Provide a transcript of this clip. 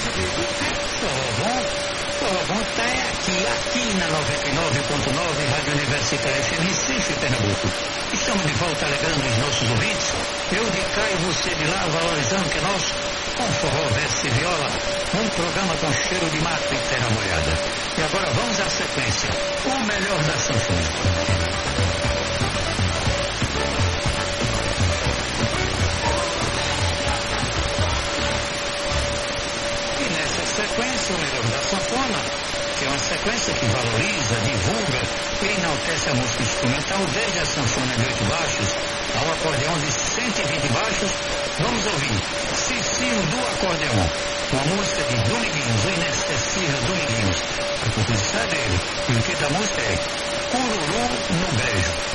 Forró Bom tá aqui na 99.9 Rádio Universitária FM Recife, Pernambuco. Estamos de volta alegrando os nossos ouvintes. Eu de cá e você de lá, valorizando que é nosso, com forró, verso e viola, um programa com cheiro de mato e terra molhada. E agora vamos à sequência, o melhor da sanfona. Sequência, o melhor da sanfona, que é uma sequência que valoriza, divulga e enaltece a música instrumental desde a sanfona de 8 baixos ao acordeão de 120 baixos. Vamos ouvir Cicinho do Acordeão, uma música de Dominguinhos, o inesquecível Dominguinhos. A composição é dele e o título da música é Cururu no Brejo.